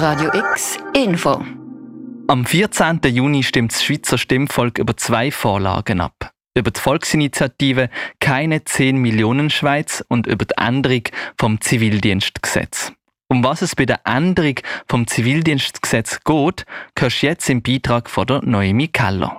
Radio X Info. Am 14. Juni stimmt das Schweizer Stimmvolk über 2 Vorlagen ab. Über die Volksinitiative «Keine 10 Millionen Schweiz» und über die Änderung vom Zivildienstgesetz. Um was es bei der Änderung vom Zivildienstgesetz geht, hörst du jetzt im Beitrag von der Noemi Keller.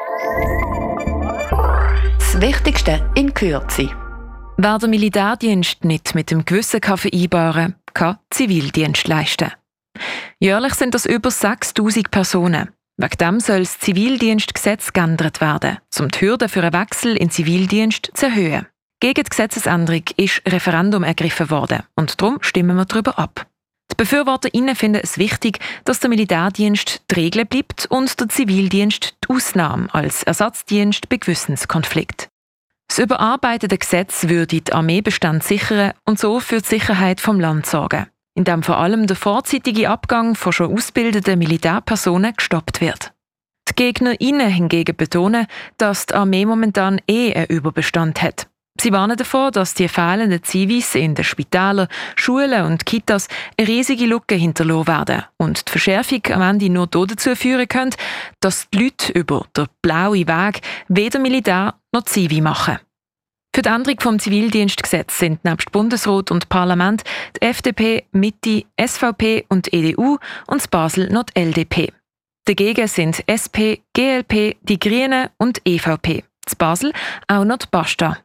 Das Wichtigste in Kürze. Wer den Militärdienst nicht mit dem Gewissen vereinbaren kann Zivildienst leisten. Jährlich sind das über 6'000 Personen. Wegen dem soll das Zivildienstgesetz geändert werden, um die Hürden für einen Wechsel in den Zivildienst zu erhöhen. Gegen die Gesetzesänderung ist Referendum ergriffen worden und darum stimmen wir darüber ab. Die BefürworterInnen finden es wichtig, dass der Militärdienst die Regel bleibt und der Zivildienst die Ausnahme als Ersatzdienst bei Gewissenskonflikt. Das überarbeitete Gesetz würde die Armeebestand sichern und so für die Sicherheit vom Land sorgen, indem vor allem der vorzeitige Abgang von schon ausgebildeten Militärpersonen gestoppt wird. Die GegnerInnen hingegen betonen, dass die Armee momentan einen Überbestand hat. Sie warnen davor, dass die fehlenden Zivis in den Spitälern, Schulen und Kitas eine riesige Lücke hinterlassen werden und die Verschärfung am Ende nur dazu führen könnte, dass die Leute über den blauen Weg weder Militär noch Zivi machen. Für die Änderung vom Zivildienstgesetz sind nebst Bundesrat und Parlament die FDP, Mitte, SVP und EDU und in Basel noch die LDP. Dagegen sind SP, GLP, die Grünen und EVP. In Basel auch noch die Basta.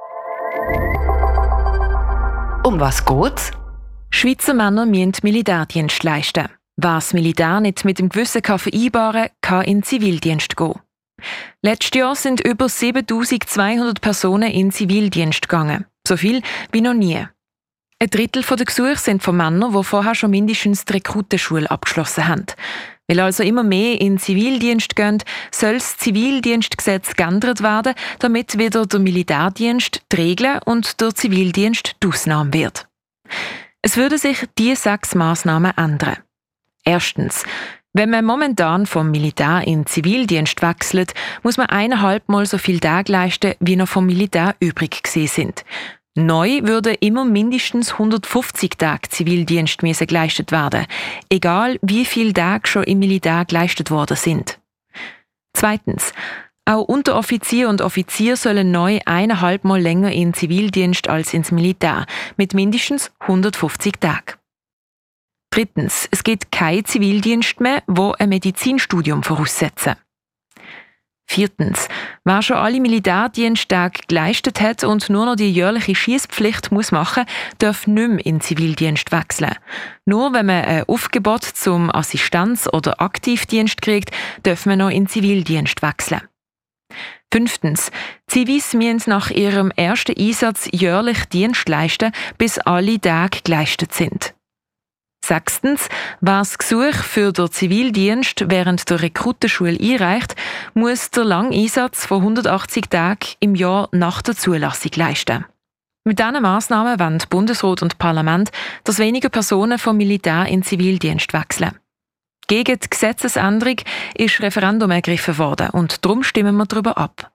Um was geht's? Schweizer Männer müssen Militärdienst leisten. Wer das Militär nicht mit dem Gewissen vereinbaren kann in den Zivildienst gehen. Letztes Jahr sind über 7'200 Personen in den Zivildienst gegangen. So viel wie noch nie. Ein Drittel der Gesuche sind von Männern, die vorher schon mindestens die Rekrutenschule abgeschlossen haben. Weil also immer mehr in den Zivildienst gehen, soll das Zivildienstgesetz geändert werden, damit wieder der Militärdienst die Regel und der Zivildienst die Ausnahme wird. Es würden sich diese 6 Massnahmen ändern. Erstens. Wenn man momentan vom Militär in den Zivildienst wechselt, muss man 1,5 Mal so viele Tage leisten, wie noch vom Militär übrig gewesen sind. Neu würden immer mindestens 150 Tage Zivildienst geleistet werden, egal wie viele Tage schon im Militär geleistet worden sind. Zweitens. Auch Unteroffizier und Offizier sollen neu 1,5 Mal länger in den Zivildienst als ins Militär, mit mindestens 150 Tagen. Drittens. Es gibt keinen Zivildienst mehr, wo ein Medizinstudium voraussetzen. Viertens. Wer schon alle Militärdiensttage geleistet hat und nur noch die jährliche Schiesspflicht machen muss, darf nicht mehr in den Zivildienst wechseln. Nur wenn man ein Aufgebot zum Assistenz- oder Aktivdienst kriegt, darf man noch in den Zivildienst wechseln. Fünftens. Zivis müssen nach ihrem ersten Einsatz jährlich Dienst leisten, bis alle Tage geleistet sind. Sechstens. Wer das Gesuch für den Zivildienst während der Rekrutenschule einreicht, muss den Langeinsatz von 180 Tagen im Jahr nach der Zulassung leisten. Mit diesen Massnahmen wollen Bundesrat und Parlament, dass weniger Personen vom Militär in den Zivildienst wechseln. Gegen die Gesetzesänderung ist Referendum ergriffen worden und darum stimmen wir darüber ab.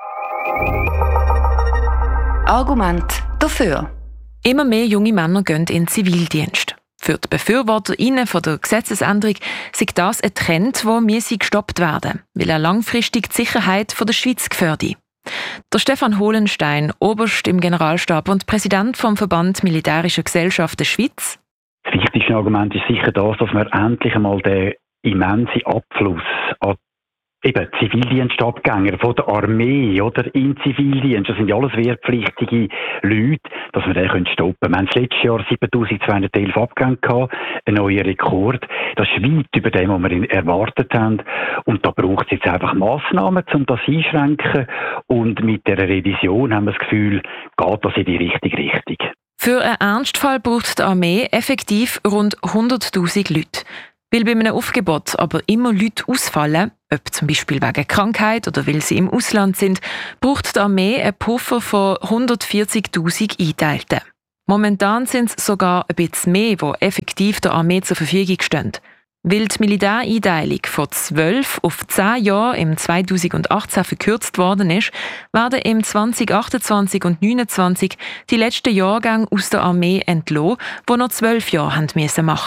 Argument dafür. Immer mehr junge Männer gehen in den Zivildienst. Für die BefürworterInnen von der Gesetzesänderung sei das ein Trend, der gestoppt werden müsse, weil er langfristig die Sicherheit der Schweiz gefährdet. Der Stefan Holenstein, Oberst im Generalstab und Präsident vom Verband Militärischer Gesellschaften Schweiz. Das wichtigste Argument ist sicher das, dass wir endlich einmal den immensen Abfluss an Zivildienstabgänger von der Armee oder in Zivildienst, das sind ja alles wehrpflichtige Leute, dass wir den stoppen können. Wir haben letztes Jahr 7'211 Abgänge gehabt, ein neuer Rekord. Das ist weit über dem, was wir erwartet haben. Und da braucht es jetzt einfach Massnahmen, um das einschränken. Und mit der Revision haben wir das Gefühl, geht das in die richtige Richtung. Für einen Ernstfall braucht die Armee effektiv rund 100'000 Leute. Weil bei einem Aufgebot aber immer Leute ausfallen, ob zum Beispiel wegen Krankheit oder weil sie im Ausland sind, braucht die Armee einen Puffer von 140'000 Einteilten. Momentan sind es sogar ein bisschen mehr, die effektiv der Armee zur Verfügung stehen. Weil die Militäreinteilung von 12 auf 10 Jahre im 2018 verkürzt worden ist, werden im 2028 und 2029 die letzten Jahrgänge aus der Armee entlassen, die noch 12 Jahre machen mussten.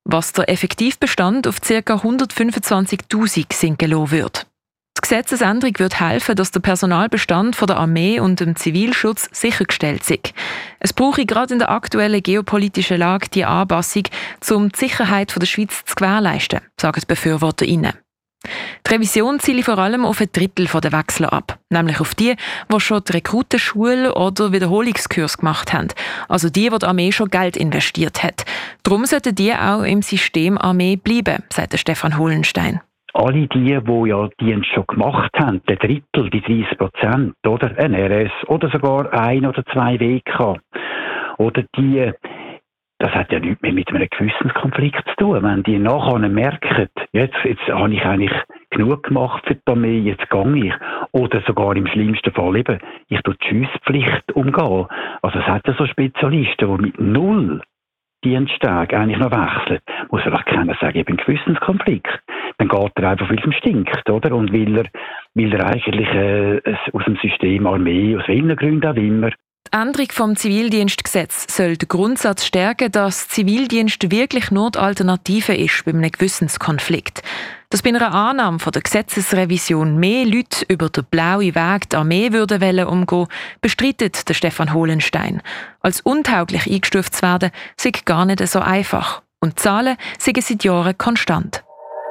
was der Effektivbestand auf ca. 125'000 sinken lassen würde. Die Gesetzesänderung wird helfen, dass der Personalbestand von der Armee und dem Zivilschutz sichergestellt ist. Es brauche gerade in der aktuellen geopolitischen Lage die Anpassung, um die Sicherheit der Schweiz zu gewährleisten, sagen die BefürworterInnen. Die Revision zielt vor allem auf ein Drittel der Wechsler ab, nämlich auf die schon die Rekrutenschule oder Wiederholungskurs gemacht haben, also die Armee schon Geld investiert hat. Darum sollten die auch im System Armee bleiben, sagt Stefan Holenstein. Alle die ja Dienst schon gemacht haben, der Drittel, die 30%, oder ein RS, oder sogar 1 oder 2 WK, oder die, das hat ja nichts mehr mit einem Gewissenskonflikt zu tun. Wenn die nachher merken, jetzt habe ich eigentlich genug gemacht für die Armee, jetzt gehe ich. Oder sogar im schlimmsten Fall eben, ich tue die Schiesspflicht umgehen. Also es hat ja so Spezialisten, die mit 0 Diensttage eigentlich noch wechseln. Muss vielleicht keiner sagen, ich bin ein Gewissenskonflikt. Dann geht er einfach, weil es ihm stinkt, oder? Und weil er eigentlich aus dem System Armee, aus welchen Gründen auch immer. Die Änderung vom Zivildienstgesetz soll den Grundsatz stärken, dass Zivildienst wirklich nur die Alternative ist bei einem Gewissenskonflikt. Dass bei einer Annahme von der Gesetzesrevision mehr Leute über den blauen Weg der Armee würden umgehen, bestreitet der Stefan Holenstein. Als untauglich eingestuft zu werden, sei gar nicht so einfach. Und die Zahlen sind seit Jahren konstant.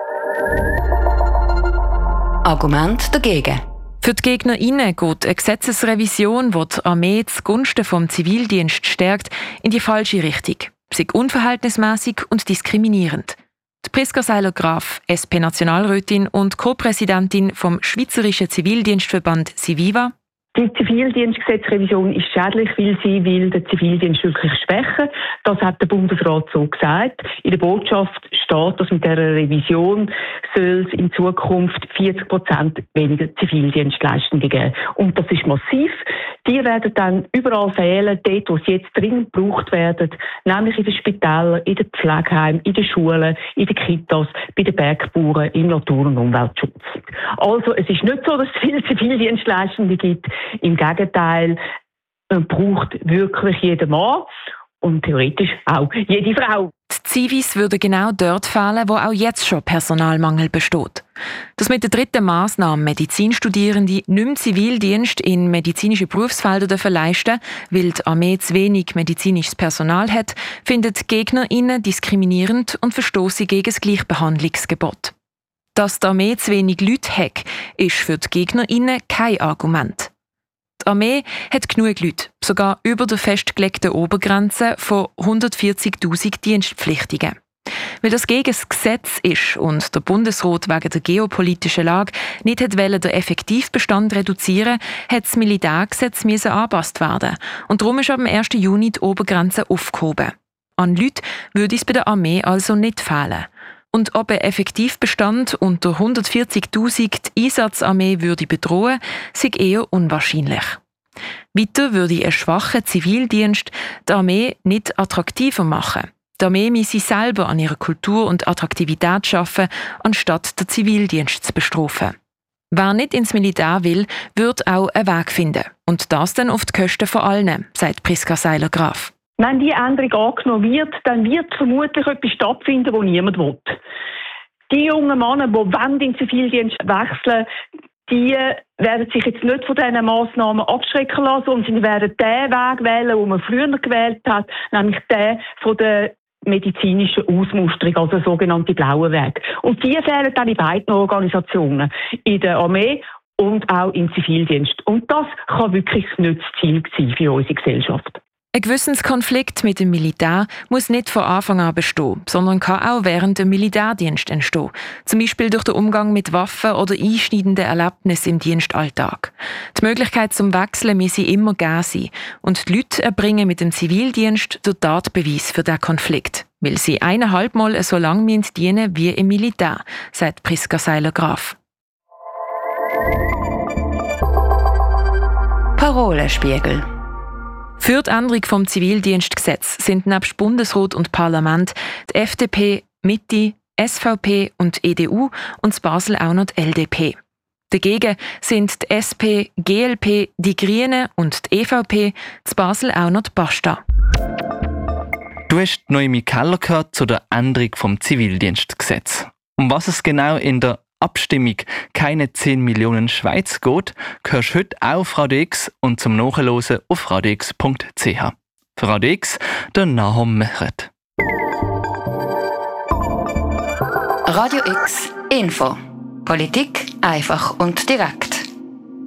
Argument dagegen. Für die GegnerInnen geht eine Gesetzesrevision, die die Armee zugunsten vom Zivildienst stärkt, in die falsche Richtung. Sie ist unverhältnismäßig und diskriminierend. Die Priska Seiler-Graf, SP-Nationalrätin und Co-Präsidentin vom Schweizerischen Zivildienstverband Civiva. Die Zivildienstgesetzrevision ist schädlich, weil sie will den Zivildienst wirklich schwächen. Das hat der Bundesrat so gesagt. In der Botschaft steht, dass mit dieser Revision soll es in Zukunft 40% weniger Zivildienstleistungen geben. Und das ist massiv. Die werden dann überall fehlen, dort, wo sie jetzt dringend gebraucht werden, nämlich in den Spitälern, in den Pflegeheimen, in den Schulen, in den Kitas, bei den Bergbauern, im Natur- und Umweltschutz. Also es ist nicht so, dass es viele Zivildienstleistende gibt. Im Gegenteil, man braucht wirklich jeden Mann und theoretisch auch jede Frau. Die Zivis würden genau dort fehlen, wo auch jetzt schon Personalmangel besteht. Dass mit der dritten Massnahme Medizinstudierende nicht mehr Zivildienst in medizinische Berufsfelder leisten dürfen, weil die Armee zu wenig medizinisches Personal hat, finden die GegnerInnen diskriminierend und verstoßen gegen das Gleichbehandlungsgebot. Dass die Armee zu wenig Leute hat, ist für die GegnerInnen kein Argument. Die Armee hat genug Leute, sogar über der festgelegten Obergrenze von 140'000 Dienstpflichtigen. Weil das gegen das Gesetz ist und der Bundesrat wegen der geopolitischen Lage nicht wollte den Effektivbestand reduzieren, hat das Militärgesetz angepasst werden. Und darum ist ab dem 1. Juni die Obergrenze aufgehoben. An Leuten würde es bei der Armee also nicht fehlen. Und ob ein Effektivbestand unter 140'000 die Einsatzarmee würde bedrohen, sei eher unwahrscheinlich. Weiter würde ein schwacher Zivildienst die Armee nicht attraktiver machen. Die Armee müsse selber an ihrer Kultur und Attraktivität arbeiten, anstatt den Zivildienst zu bestrafen. Wer nicht ins Militär will, wird auch einen Weg finden. Und das dann auf die Kosten von allen, sagt Priska Seiler-Graf. Wenn die Änderung angenommen wird, dann wird vermutlich etwas stattfinden, das niemand will. Die jungen Männer, die in den Zivildienst wechseln, die werden sich jetzt nicht von diesen Massnahmen abschrecken lassen und sie werden den Weg wählen, den man früher gewählt hat, nämlich den von der medizinischen Ausmusterung, also der sogenannte blaue Weg. Und die fehlen dann in beiden Organisationen, in der Armee und auch im Zivildienst. Und das kann wirklich nicht das Ziel sein für unsere Gesellschaft. Ein Gewissenskonflikt mit dem Militär muss nicht von Anfang an bestehen, sondern kann auch während dem Militärdienst entstehen. Zum Beispiel durch den Umgang mit Waffen oder einschneidenden Erlebnissen im Dienstalltag. Die Möglichkeit zum Wechseln muss immer gegeben sein. Und die Leute erbringen mit dem Zivildienst den Tatbeweis für diesen Konflikt. Weil sie 1,5 Mal so lange dienen wie im Militär, sagt Priska Seiler-Graf. Parolenspiegel. Für die Änderung vom Zivildienstgesetz sind nebst Bundesrat und Parlament die FDP, Mitte, SVP und EDU und in Basel auch noch die LDP. Dagegen sind die SP, GLP, die Grünen und die EVP, in Basel auch noch die Basta. Du hast Noemi Keller gehört zu der Änderung vom Zivildienstgesetz. Um was es genau in der Abstimmung «Keine 10 Millionen Schweiz» geht, hörst du heute auch auf Radio X und zum Nachhören auf radiox.ch. Für Radio X, der Nahum Mechert. Radio X Info. Politik einfach und direkt.